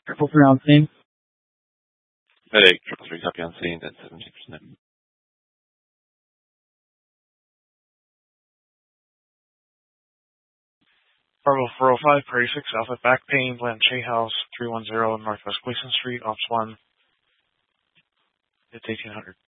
Triple 3 on scene. Medic, 333 copy on scene, that's 70%. Bravo 405, Prairie 6, Alpha back pain, Blanche House, 310 Northwest Gleason Street, Ops 1. It's 1800.